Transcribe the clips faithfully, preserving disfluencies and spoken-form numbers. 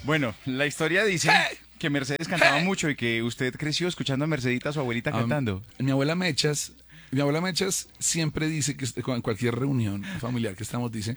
Bueno, la historia dice que Mercedes cantaba mucho y que usted creció escuchando a Mercedita, su abuelita, Um, cantando. mi abuela Mechas, mi abuela Mechas siempre dice que est- en cualquier reunión familiar que estamos dice,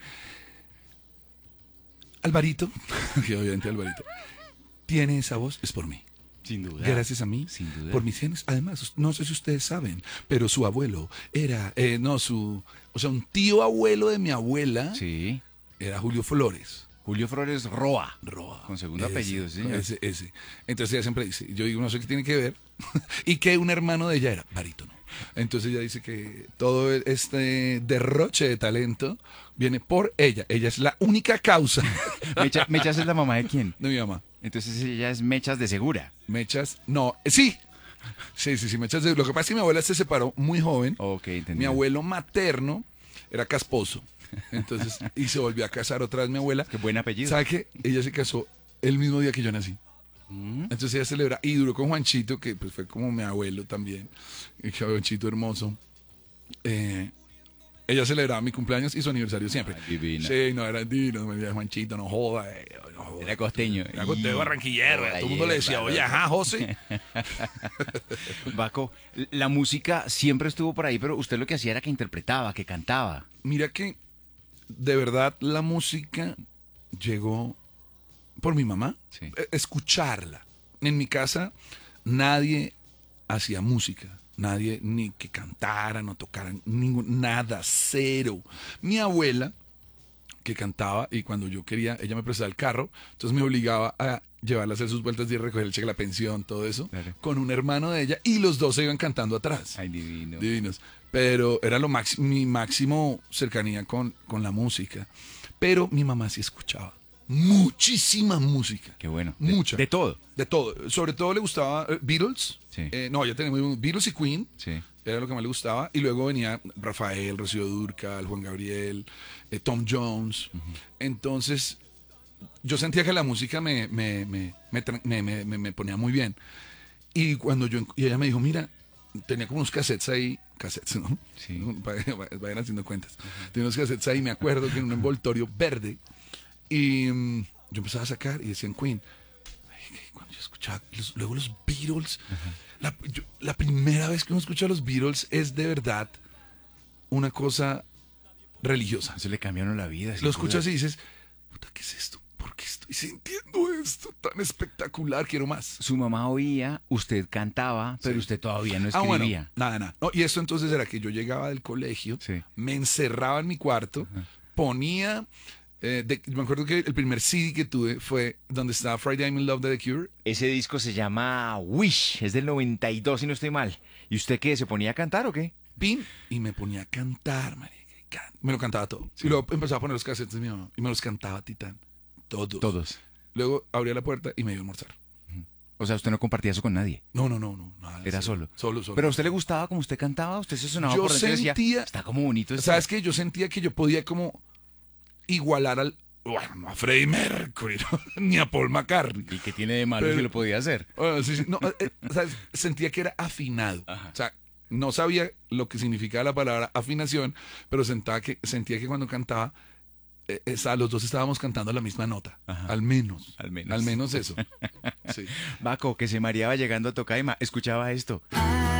Alvarito, que obviamente Alvarito, tiene esa voz, es por mí. Sin duda. Gracias a mí, Sin duda. por mis genes. Además, no sé si ustedes saben, pero su abuelo era, eh, no, su, o sea, un tío abuelo de mi abuela Sí. era Julio Flores. Julio Flores Roa. Roa. Con segundo Ese, apellido, sí, señor. Ese, ese. Entonces ella siempre dice, yo digo, no sé qué tiene que ver, y que un hermano de ella era barítono. Entonces ella dice que todo este derroche de talento viene por ella. Ella es la única causa Mecha- Mechas es la mamá de quién. de mi mamá. Entonces ella es Mechas de Segura. Mechas, no, eh, sí. Sí, sí, sí, Mechas. Lo que pasa es que mi abuela se separó muy joven. Ok, entendí. Mi abuelo materno era casposo. Entonces, y se volvió a casar otra vez mi abuela. Qué buen apellido. ¿Sabe qué? Ella se casó el mismo día que yo nací. Mm. Entonces ella celebra. Y duró con Juanchito, que pues fue como mi abuelo también. Y que Juanchito hermoso. Eh, ella celebraba mi cumpleaños y su aniversario siempre. Ay, divina. Sí, no, era divino. Me decía, Juanchito, no joda. eh, no joda. Era costeño. Era costeño barranquillero. Joda, Todo el mundo le decía, claro. oye, ajá, José. Baco, la música siempre estuvo por ahí, pero usted lo que hacía era que interpretaba, que cantaba. Mira que de verdad la música llegó por mi mamá. Sí. Eh, Escucharla. En mi casa nadie hacía música. Nadie ni que cantaran o tocaran, ningún, nada, cero. Mi abuela, que cantaba, y cuando yo quería, ella me prestaba el carro, entonces me obligaba a llevarla a hacer sus vueltas y a recoger el cheque de la pensión, todo eso, Claro. con un hermano de ella, y los dos se iban cantando atrás. Ay, divino. Divinos. Pero era lo máximo, mi máximo cercanía con, con la música. Pero mi mamá sí escuchaba muchísima música. Qué bueno. De- Mucha. De, todo. De todo. Sobre todo le gustaba eh, Beatles. Sí. Eh, no, ya tenemos Beatles y Queen. Sí. Era lo que más le gustaba. Y luego venía Rafael, Rocío Dúrcal, Juan Gabriel, eh, Tom Jones. Entonces, yo sentía que la música me, me, me, me, tra- me- me- me- me ponía muy bien. Y cuando yo y ella me dijo, mira, tenía como unos cassettes ahí, cassettes, ¿no? Sí. Vayan vayan haciendo cuentas. Tenía unos cassettes ahí, me acuerdo que en un envoltorio verde. Y mm, yo empezaba a sacar y decían Queen. Ay, que cuando yo escuchaba, los- luego los Beatles, la, yo- la primera vez que uno escucha a los Beatles es de verdad una cosa religiosa. Eso le cambiaron la vida. sin Lo duda. escuchas y dices, puta, ¿qué es esto? ¿Por qué estoy sintiendo esto tan espectacular? Quiero más. Su mamá oía, usted cantaba, pero Sí. usted todavía no Ah, bueno, escribía. nada, nada. No, y esto entonces era que yo llegaba del colegio, Sí. me encerraba en mi cuarto, ponía, eh, de- me acuerdo que el primer C D que tuve fue donde estaba Friday I'm in Love de The Cure. Ese disco se llama Wish, es del noventa y dos, si no estoy mal. ¿Y usted qué? ¿Se ponía a cantar o qué? Pin, y me ponía a cantar, marica, y can- me lo cantaba todo. Y luego empezaba a poner los cassettes de mi mamá y me los cantaba Titán. Todos. Todos. Luego abría la puerta y me iba a almorzar. O sea, usted no compartía eso con nadie. No, no, no, no. Nada, Era cero. solo. Solo, solo. ¿Pero a usted le gustaba como usted cantaba? ¿Usted se sonaba Yo por dentro y decía, sentía- está como bonito esto? ¿Sabes qué? Yo sentía que yo podía como igualar al... Bueno, no a Freddie Mercury, ¿no? Ni a Paul McCartney. ¿Y qué tiene de malo Pero- si lo podía hacer? Bueno, sí, sí, no, eh, eh, ¿sabes? Sentía que era afinado. Ajá. O sea, no sabía lo que significaba la palabra afinación, pero sentaba que, sentía que cuando cantaba, eh, esa- los dos estábamos cantando la misma nota. Ajá. Al menos. Al menos. Al menos eso. Sí. Baco, que se mareaba llegando a Tocaima, escuchaba esto. I